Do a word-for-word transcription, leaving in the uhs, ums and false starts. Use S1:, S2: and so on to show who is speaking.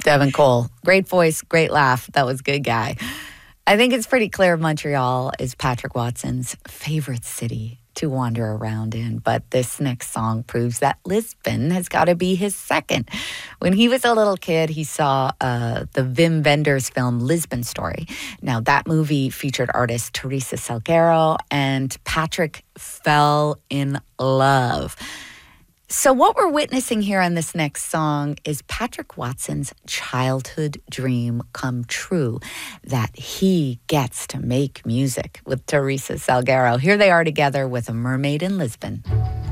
S1: Devin Cole. Great voice, great laugh. That was a good guy. I think it's pretty clear Montreal is Patrick Watson's favorite city to wander around in. But this next song proves that Lisbon has got to be his second. When he was a little kid, he saw uh, the Wim Wenders film Lisbon Story. Now, that movie featured artist Teresa Salguero, and Patrick fell in love. So what we're witnessing here on this next song is Patrick Watson's childhood dream come true, that he gets to make music with Teresa Salguero. Here they are together with A Mermaid in Lisbon.